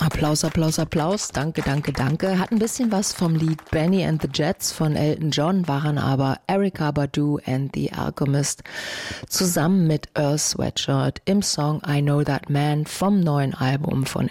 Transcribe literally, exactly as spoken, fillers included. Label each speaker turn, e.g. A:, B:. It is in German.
A: Applaus, Applaus, Applaus. Danke, danke, danke. Hat ein bisschen was vom Lied Benny and the Jets von Elton John, waren aber Erykah Badu and the Alchemist zusammen mit Earl Sweatshirt im Song I Know That Man vom neuen Album von